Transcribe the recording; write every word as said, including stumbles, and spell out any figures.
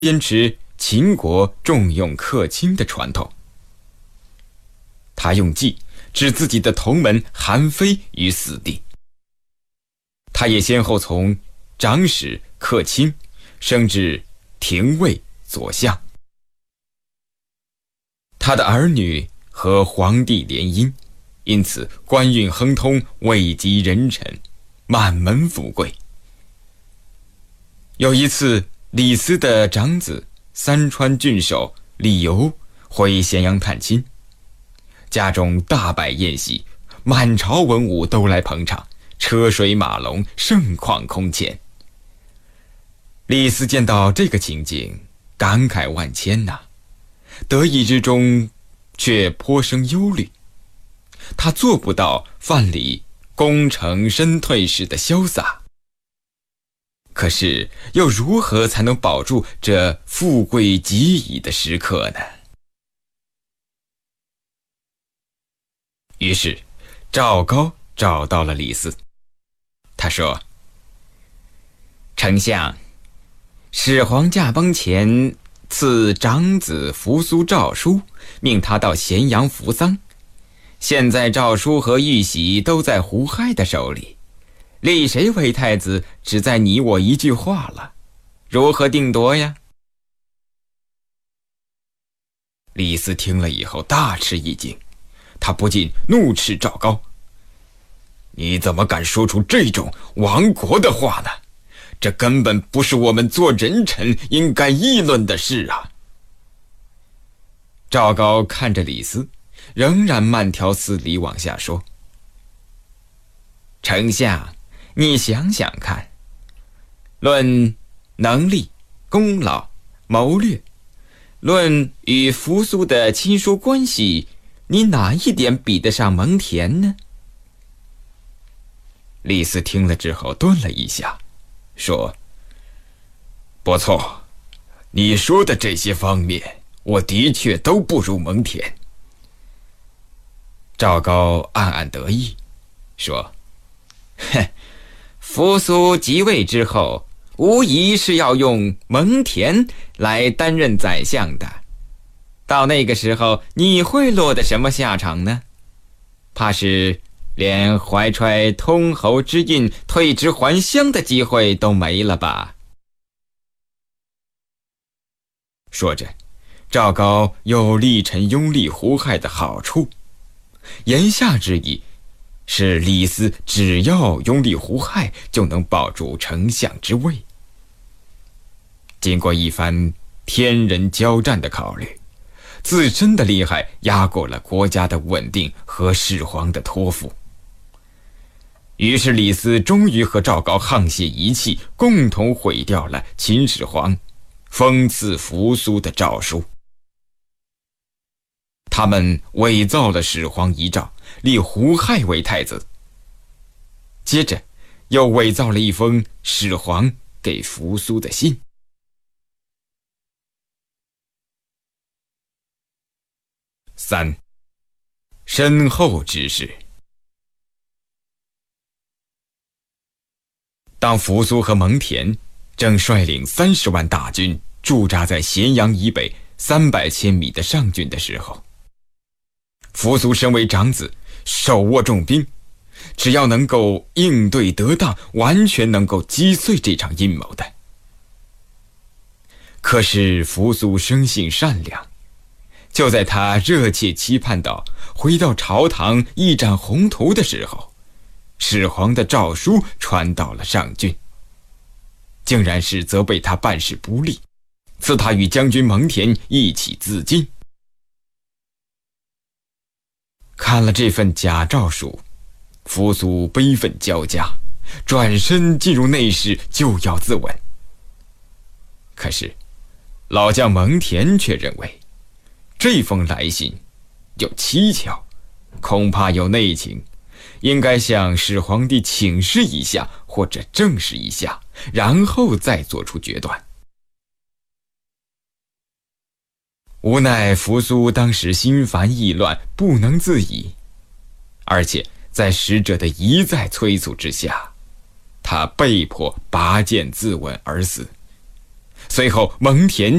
坚持秦国重用客卿的传统。他用计置自己的同门韩非于死地。他也先后从长史、客卿升至廷尉、左相。他的儿女和皇帝联姻，因此官运亨通，位极人臣，满门富贵。有一次，李斯的长子三川郡守李由回咸阳探亲，家中大摆宴席，满朝文武都来捧场，车水马龙，盛况空前。李斯见到这个情景，感慨万千呐、啊，得意之中却颇生忧虑。他做不到范蠡功成身退时的潇洒，可是又如何才能保住这富贵极矣的时刻呢？于是赵高找到了李斯，他说：丞相，始皇驾崩前赐长子扶苏诏书，命他到咸阳扶丧。现在诏书和玉玺都在胡亥的手里，立谁为太子只在你我一句话了，如何定夺呀？李斯听了以后大吃一惊，他不禁怒斥赵高：你怎么敢说出这种亡国的话呢？这根本不是我们做人臣应该议论的事啊！赵高看着李斯，仍然慢条斯理往下说：丞相，你想想看，论能力、功劳、谋略，论与扶苏的亲疏关系，你哪一点比得上蒙恬呢？李斯听了之后顿了一下，说：不错，你说的这些方面，我的确都不如蒙恬。赵高暗暗得意，说：哼，扶苏即位之后，无疑是要用蒙恬来担任宰相的。到那个时候，你会落得什么下场呢？怕是连怀揣通侯之印退职还乡的机会都没了吧？说着，赵高又力陈拥立胡亥的好处，言下之意是李斯只要拥立胡亥，就能保住丞相之位。经过一番天人交战的考虑，自身的厉害压过了国家的稳定和始皇的托付。于是李斯终于和赵高沆瀣一气，共同毁掉了秦始皇封赐扶苏的诏书。他们伪造了始皇遗诏，立胡亥为太子，接着又伪造了一封始皇给扶苏的信。三、身后之事。当扶苏和蒙恬正率领三十万大军驻扎在咸阳以北三百千米的上郡的时候，扶苏身为长子，手握重兵，只要能够应对得当，完全能够击碎这场阴谋的。可是扶苏生性善良，就在他热切期盼到回到朝堂一展宏图的时候，始皇的诏书传到了上郡，竟然是责备他办事不力，赐他与将军蒙恬一起自尽。看了这份假诏书，扶苏悲愤交加，转身进入内室就要自刎。可是老将蒙恬却认为这封来信有蹊跷，恐怕有内情，应该向始皇帝请示一下，或者证实一下，然后再做出决断。无奈扶苏当时心烦意乱，不能自已，而且在使者的一再催促之下，他被迫拔剑自刎而死。 随后蒙恬